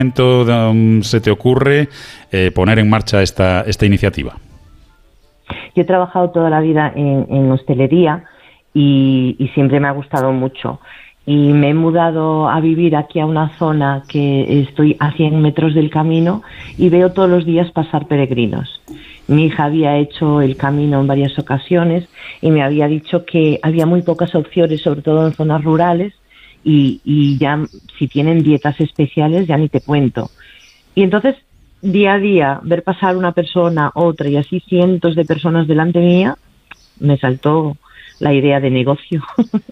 se te ocurre poner en marcha esta iniciativa? Yo he trabajado toda la vida en hostelería y siempre me ha gustado mucho. Y me he mudado a vivir aquí a una zona que estoy a 100 metros del camino y veo todos los días pasar peregrinos. Mi hija había hecho el camino en varias ocasiones y me había dicho que había muy pocas opciones, sobre todo en zonas rurales, y ya si tienen dietas especiales ya ni te cuento. Y entonces, día a día, ver pasar una persona, otra y así cientos de personas delante mía, me saltó la idea de negocio.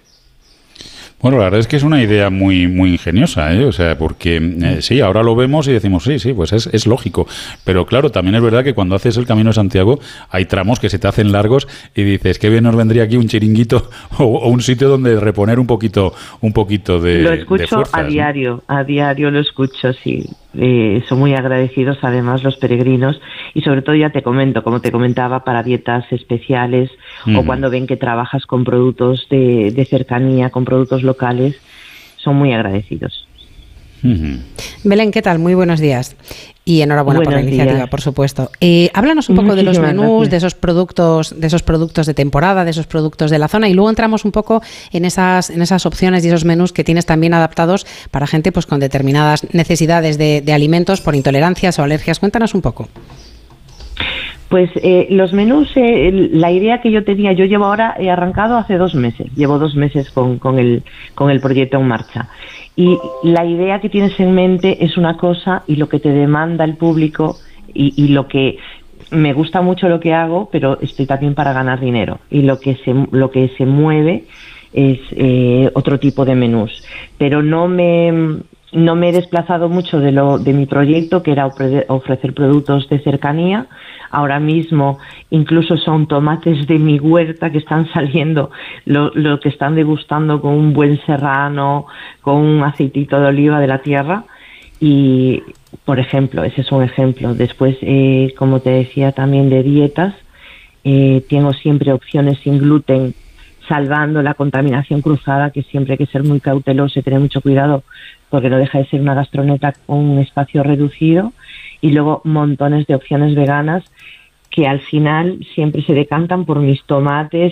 Bueno, la verdad es que es una idea muy muy ingeniosa, ¿eh? O sea, porque sí, ahora lo vemos y decimos, sí, pues es lógico. Pero claro, también es verdad que cuando haces el Camino de Santiago hay tramos que se te hacen largos y dices, qué bien nos vendría aquí un chiringuito o un sitio donde reponer un poquito de Lo escucho fuerzas, a diario lo escucho, sí. Son muy agradecidos además los peregrinos y sobre todo ya te comento, como te comentaba, para dietas especiales o cuando ven que trabajas con productos de cercanía, con productos locales, son muy agradecidos. Belén, ¿qué tal? Muy buenos días. Y enhorabuena por la iniciativa, por supuesto. Háblanos un poco de los menús, de esos productos de temporada, de esos productos de la zona, y luego entramos un poco en esas opciones y esos menús que tienes también adaptados para gente pues con determinadas necesidades de alimentos por intolerancias o alergias. Cuéntanos un poco. Pues los menús, la idea que yo tenía, yo he arrancado hace 2 meses, llevo 2 meses con el proyecto en marcha. Y la idea que tienes en mente es una cosa y lo que te demanda el público y lo que me gusta mucho lo que hago, pero estoy también para ganar dinero. Y lo que se mueve es otro tipo de menús. Pero no me he desplazado mucho de mi proyecto, que era ofrecer productos de cercanía. Ahora mismo incluso son tomates de mi huerta que están saliendo, lo que están degustando con un buen serrano, con un aceitito de oliva de la tierra. Y, por ejemplo, ese es un ejemplo. Después, como te decía, también de dietas, tengo siempre opciones sin gluten, salvando la contaminación cruzada, que siempre hay que ser muy cauteloso y tener mucho cuidado, porque no deja de ser una gastroneta con un espacio reducido. Y luego montones de opciones veganas que al final siempre se decantan por mis tomates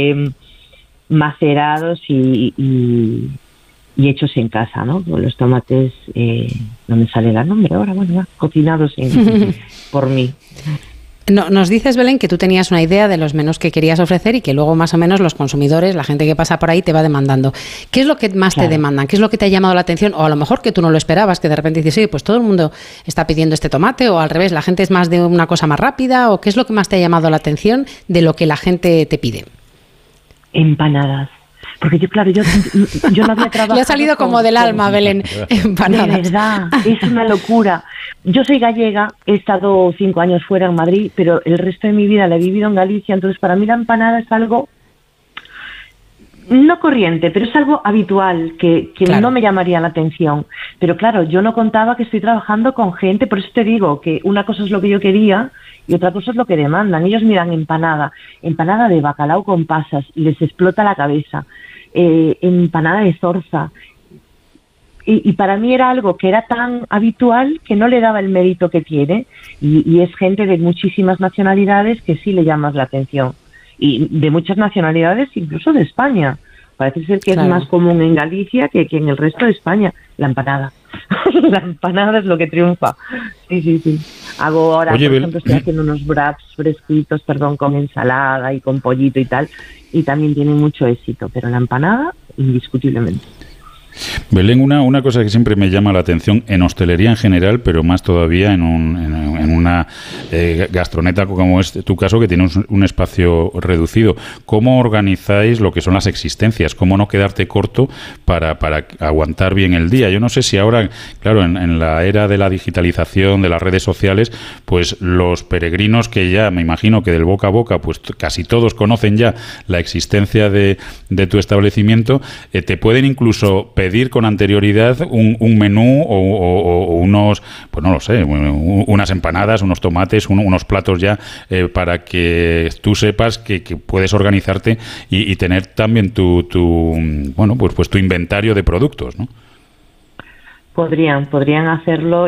macerados y hechos en casa, ¿no? Los tomates, no me sale el nombre ahora, cocinados por mí. No, nos dices, Belén, que tú tenías una idea de los menús que querías ofrecer y que luego más o menos los consumidores, la gente que pasa por ahí te va demandando. ¿Qué es lo que más te demandan? ¿Qué es lo que te ha llamado la atención? O a lo mejor que tú no lo esperabas, que de repente dices, sí, pues todo el mundo está pidiendo este tomate, o al revés, la gente es más de una cosa más rápida, o ¿qué es lo que más te ha llamado la atención de lo que la gente te pide? Empanadas. Porque yo no había trabajado. Le ha salido como del alma, Belén. Empanadas. De verdad, es una locura. Yo soy gallega, he estado 5 años fuera en Madrid, pero el resto de mi vida la he vivido en Galicia, entonces para mí la empanada es algo no corriente, pero es algo habitual que claro, no me llamaría la atención. Pero claro, yo no contaba que estoy trabajando con gente, por eso te digo que una cosa es lo que yo quería y otra cosa es lo que demandan. Ellos miran empanada de bacalao con pasas y les explota la cabeza, empanada de zorza. Y para mí era algo que era tan habitual que no le daba el mérito que tiene, y es gente de muchísimas nacionalidades que sí le llamas la atención, y de muchas nacionalidades incluso de España. Parece ser que claro, es más común en Galicia que en el resto de España, la empanada. La empanada es lo que triunfa. Sí. Hago ahora, por ejemplo, estoy haciendo unos wraps fresquitos, con ensalada y con pollito y tal, y también tienen mucho éxito, pero la empanada, indiscutiblemente. Belén, una cosa que siempre me llama la atención en hostelería en general, pero más todavía en una gastroneta como es tu caso, que tiene un espacio reducido. ¿Cómo organizáis lo que son las existencias? ¿Cómo no quedarte corto para aguantar bien el día? Yo no sé si ahora, claro, en la era de la digitalización, de las redes sociales, pues los peregrinos que ya, me imagino que del boca a boca, pues casi todos conocen ya la existencia de tu establecimiento, te pueden incluso pedir con anterioridad un menú o unos, pues no lo sé, unas empanadas, unos tomates, unos platos ya para que tú sepas que puedes organizarte y tener también tu inventario de productos, ¿no? Podrían hacerlo.